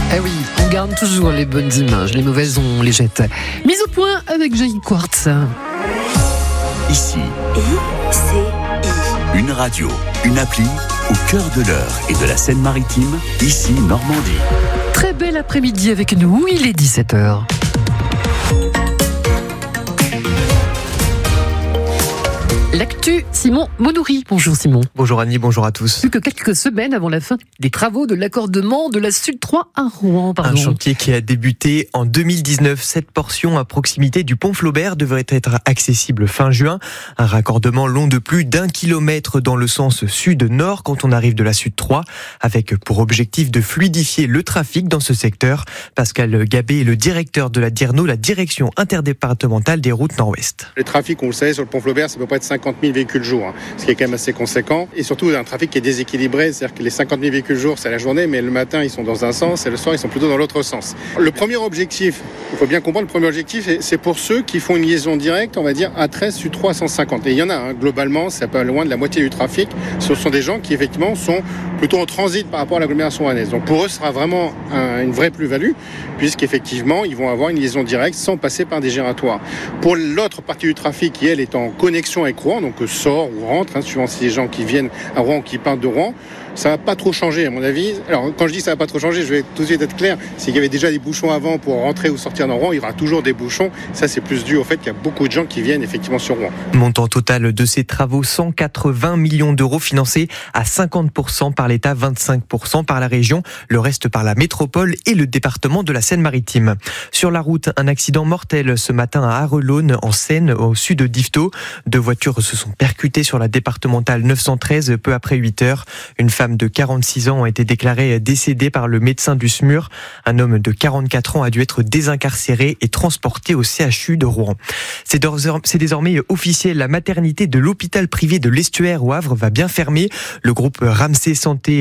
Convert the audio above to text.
Eh oui, on garde toujours les bonnes images, les mauvaises on les jette. Mise au point avec Jackie Quartz. Ici, ICI. une radio, une appli au cœur de l'Eure et de la Seine-Maritime, ici Normandie. Très bel après-midi avec nous, il est 17h. L'actu, Simon Monouri. Bonjour Simon. Bonjour Annie, bonjour à tous. Plus que quelques semaines avant la fin des travaux de l'accordement de la Sud 3 à Rouen. Un chantier qui a débuté en 2019. Cette portion à proximité du pont Flaubert devrait être accessible fin juin. Un raccordement long de plus d'1 kilomètre dans le sens sud-nord quand on arrive de la Sud 3, avec pour objectif de fluidifier le trafic dans ce secteur. Pascal Gabé est le directeur de la DIRNO, la direction interdépartementale des routes nord-ouest. Le trafic, on le sait, sur le pont Flaubert, c'est à peu près de 50 000 véhicules jour, ce qui est quand même assez conséquent. Et surtout, un trafic qui est déséquilibré, c'est-à-dire que les 50 000 véhicules jour, c'est la journée, mais le matin, ils sont dans un sens et le soir, ils sont plutôt dans l'autre sens. Le premier objectif, il faut bien comprendre, le premier objectif, c'est pour ceux qui font une liaison directe, on va dire, A13, Sud 3, 150. Et il y en a, globalement, c'est pas loin de la moitié du trafic. Ce sont des gens qui, effectivement, sont plutôt en transit par rapport à l'agglomération rouennaise. Donc pour eux, ce sera vraiment une vraie plus-value, puisqu'effectivement, ils vont avoir une liaison directe sans passer par des gératoires. Pour l'autre partie du trafic, qui, elle, est en connexion avec Rouen, donc sort ou rentre, suivant si les gens qui viennent à Rouen ou qui partent de Rouen, ça va pas trop changer à mon avis. Alors quand je dis ça va pas trop changer, je vais tout de suite être clair, c'est qu'il y avait déjà des bouchons avant pour rentrer ou sortir dans Rouen, il y aura toujours des bouchons. Ça c'est plus dû au fait qu'il y a beaucoup de gens qui viennent effectivement sur Rouen. Montant total de ces travaux, 180 millions d'euros financés à 50% par l'État, 25% par la région, le reste par la métropole et le département de la Seine-Maritime. Sur la route, un accident mortel ce matin à Arelonne en Seine, au sud d'Yvetot. 2 voitures se sont percutées sur la départementale 913 peu après 8 heures. Une femme de 46 ans a été déclarée décédée par le médecin du SMUR. Un homme de 44 ans a dû être désincarcéré et transporté au CHU de Rouen. C'est désormais officiel, la maternité de l'hôpital privé de l'Estuaire au Havre va bien fermer. Le groupe Ramsay Santé